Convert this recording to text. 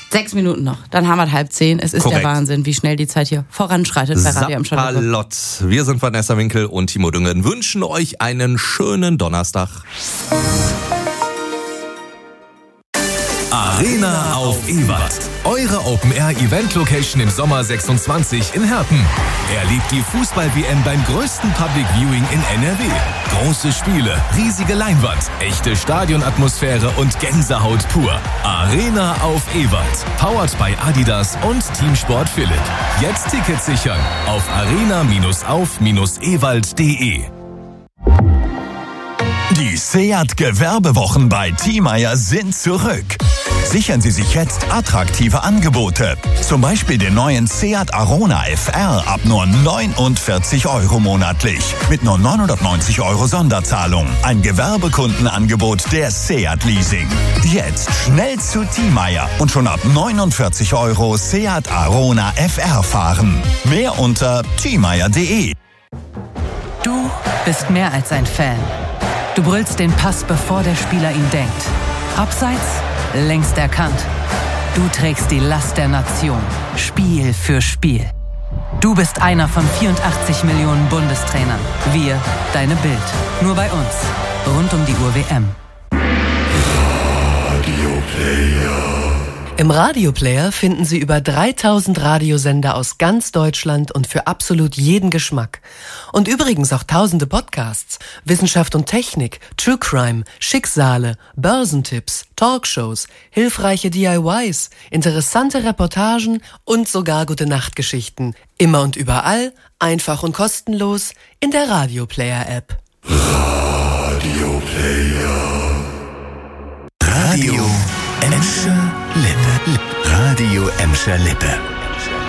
6 Minuten noch, dann haben wir 9:30. Es ist Korrekt. der Wahnsinn, wie schnell die Zeit hier voranschreitet bei Radio Emscher Lippe. Sapperlott. Wir sind Vanessa Winkel und Timo Düngen, wünschen euch einen schönen Donnerstag. Arena auf Ewald. Eure Open-Air-Event-Location im Sommer 26 in Herten. Erlebt die Fußball-WM beim größten Public Viewing in NRW. Große Spiele, riesige Leinwand, echte Stadionatmosphäre und Gänsehaut pur. Arena auf Ewald. Powered by Adidas und Teamsport Philipp. Jetzt Tickets sichern auf arena-auf-ewald.de. Die Seat Gewerbewochen bei Thiemeyer sind zurück. Sichern Sie sich jetzt attraktive Angebote. Zum Beispiel den neuen Seat Arona FR ab nur 49 € monatlich. Mit nur 990 € Sonderzahlung. Ein Gewerbekundenangebot der Seat Leasing. Jetzt schnell zu Thiemeyer und schon ab 49 € Seat Arona FR fahren. Mehr unter thiemeyer.de. Du bist mehr als ein Fan. Du brüllst den Pass, bevor der Spieler ihn denkt. Abseits, längst erkannt. Du trägst die Last der Nation, Spiel für Spiel. Du bist einer von 84 Millionen Bundestrainern. Wir, deine Bild. Nur bei uns. Rund um die Uhr WM. Im Radioplayer finden Sie über 3000 Radiosender aus ganz Deutschland und für absolut jeden Geschmack. Und übrigens auch tausende Podcasts, Wissenschaft und Technik, True Crime, Schicksale, Börsentipps, Talkshows, hilfreiche DIYs, interessante Reportagen und sogar Gute-Nacht-Geschichten. Immer und überall, einfach und kostenlos in der Radioplayer-App. Radio Emscher Lippe. Radio Emscher Lippe.